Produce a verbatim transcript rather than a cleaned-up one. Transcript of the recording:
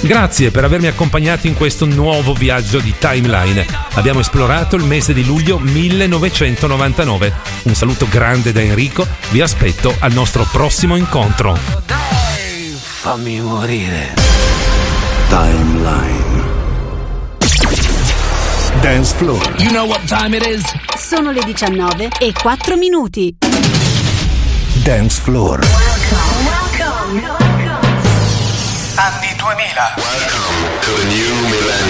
Grazie per avermi accompagnato in questo nuovo viaggio di timeline. Abbiamo esplorato il mese di luglio millenovecentonovantanove. Un saluto grande da Enrico, vi aspetto al nostro prossimo incontro. Dai, fammi morire. Timeline Dance Floor. You know what time it is? Sono le diciannove e quattro minuti. Dance Floor. Welcome, welcome. Anni duemila. Welcome to a new millennium.